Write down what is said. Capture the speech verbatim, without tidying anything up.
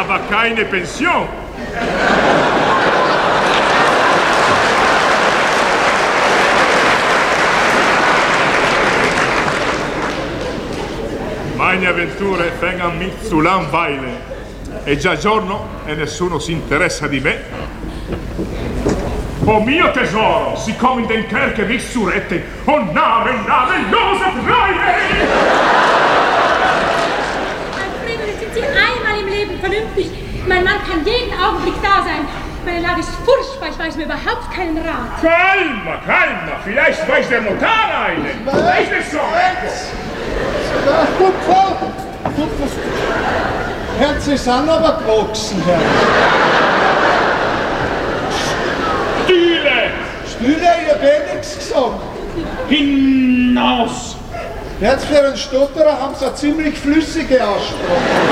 aber keine Pension. Meine avventure vengono mi zu langweilen. È già giorno e nessuno si interessa di me. O mio tesoro, siccome in den Kerker mich zu retten, o Name, namenlose Freunde! Alfredo, sind Sie einmal im Leben vernünftig? Mein Mann kann jeden Augenblick da sein. Meine Lage ist furchtbar, ich weiß mir überhaupt keinen Rat. Calma, calma, vielleicht weiß der Notar einen. Weiß es so. Ja, gut, Frau. Gut, Herz, Sie sind aber gewachsen, Herr. Stühle! Stühle, ich hab eh nichts gesagt. Hinaus! Herz, für einen Stotterer haben Sie eine ziemlich flüssige Aussprache.